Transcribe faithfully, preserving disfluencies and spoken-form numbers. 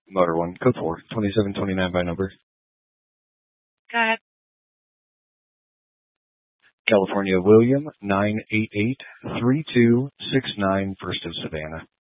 Motor one, code four, twenty-seven twenty-nine by number. Go ahead. California William, nine eight eight three two six nine, First of Savannah.